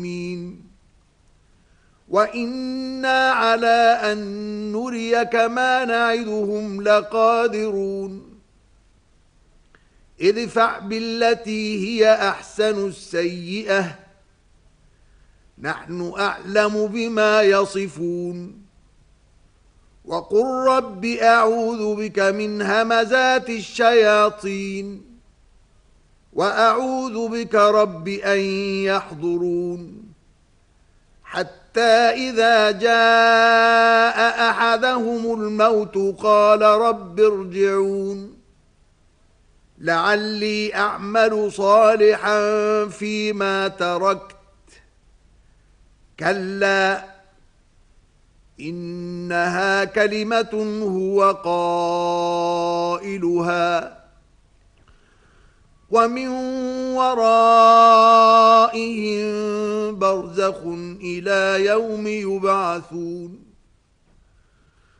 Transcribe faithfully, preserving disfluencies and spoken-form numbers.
وإنا على أن نريك ما نعدهم لقادرون ادفع بالتي هي أحسن السيئة نحن أعلم بما يصفون وقل رب أعوذ بك من همزات الشياطين وأعوذ بك رب أن يحضرون حتى إذا جاء أحدهم الموت قال رب ارجعون لعلي أعمل صالحا فيما تركت كلا إنها كلمة هو قائلها ومن ورائهم برزخ إلى يوم يبعثون